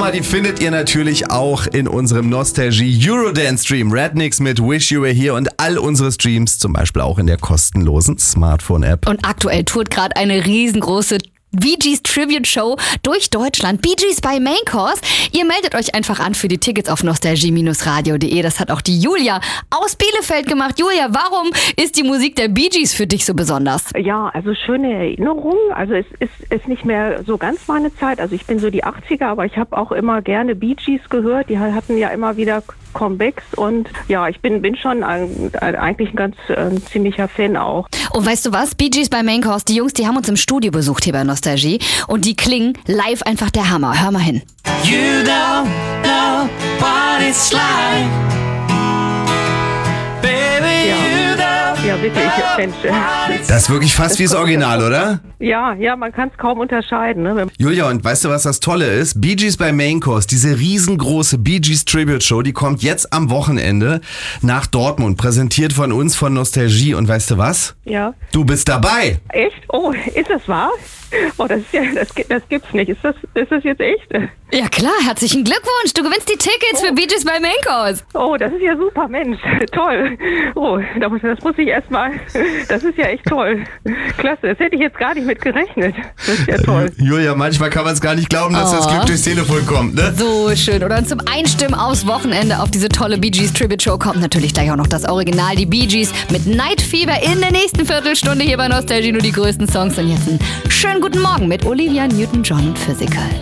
Nummer, die findet ihr natürlich auch in unserem Nostalgie Eurodance Stream. Rednecks mit Wish You Were Here und all unsere Streams, zum Beispiel auch in der kostenlosen Smartphone-App. Und aktuell tourt gerade eine riesengroße Bee Gees Tribute Show durch Deutschland. Bee Gees bei Main Course. Ihr meldet euch einfach an für die Tickets auf nostalgie-radio.de. Das hat auch die Julia aus Bielefeld gemacht. Julia, warum ist die Musik der Bee Gees für dich so besonders? Ja, also schöne Erinnerungen. Also es ist nicht mehr so ganz meine Zeit. Also ich bin so die 80er, aber ich habe auch immer gerne Bee Gees gehört. Die hatten ja immer wieder Comebacks und ja, ich bin schon eigentlich ein ganz ziemlicher Fan auch. Und weißt du was? Bee Gees bei Main Course, die Jungs, die haben uns im Studio besucht hier bei Nostalgie und die klingen live einfach der Hammer. Hör mal hin. You don't know what it's like. Baby, you don't. Ja, wirklich, Mensch. Das ist wirklich fast wie das Original, oder? Ja, man kann es kaum unterscheiden. Ne? Julia, und weißt du, was das Tolle ist? Bee Gees bei Main Course, diese riesengroße Bee Gees Tribute Show, die kommt jetzt am Wochenende nach Dortmund, präsentiert von uns von Nostalgie. Und weißt du was? Ja. Du bist dabei. Echt? Oh, ist das wahr? Oh, das gibt's nicht. Ist das jetzt echt? Ja klar, herzlichen Glückwunsch. Du gewinnst die Tickets für Bee Gees bei Main Course. Oh, das ist ja super, Mensch. Toll. Oh, das muss ich erstmal. Das ist ja echt toll. Klasse, das hätte ich jetzt gar nicht mit gerechnet. Das ist ja toll. Julia, manchmal kann man es gar nicht glauben, dass das Glück durchs Telefon kommt, ne? So schön. Oder zum Einstimmen aufs Wochenende auf diese tolle Bee Gees Tribute Show kommt natürlich gleich auch noch das Original, die Bee Gees mit Night Fever in der nächsten Viertelstunde hier bei Nostalgie. Nur die größten Songs. Und jetzt einen schönen guten Morgen mit Olivia Newton-John und Physical.